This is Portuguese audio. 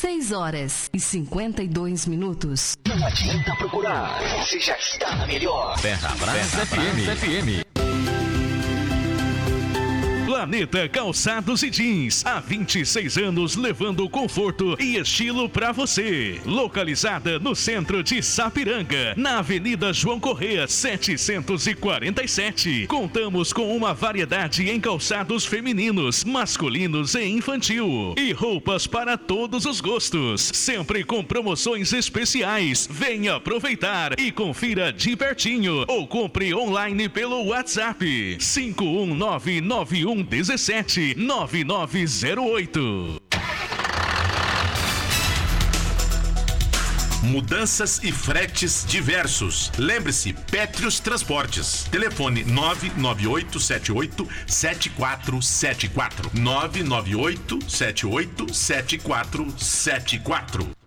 6h52. Não adianta procurar, você já está na melhor. Terra Brasa FM. Planeta Calçados e Jeans, há 26 anos levando conforto e estilo pra você. Localizada no centro de Sapiranga, na Avenida João Correia, 747. Contamos com uma variedade em calçados femininos, masculinos e infantil. E roupas para todos os gostos, sempre com promoções especiais. Venha aproveitar e confira de pertinho ou compre online pelo WhatsApp 51991179908. Mudanças e fretes diversos. Lembre-se, Pétrios Transportes. Telefone 998787474. 998787474.